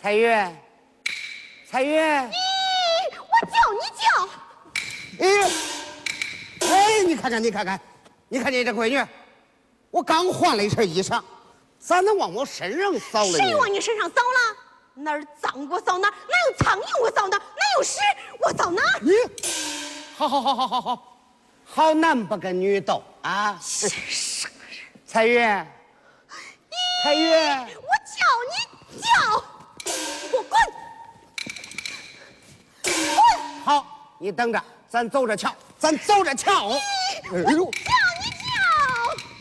彩月，彩月， 我叫你叫。 哎，你看看，你看看，你看你这闺女，我刚换了一身衣裳，咋能往我身上扫了呢？ 谁往你身上扫了？哪儿脏我扫哪儿，哪有苍蝇我扫哪儿，哪有屎我扫哪儿。 你，好男不跟女斗啊！彩月，彩月， 我叫你叫，给我滚！滚！ 好，你等着，咱走着瞧，咱走着瞧。哎呦！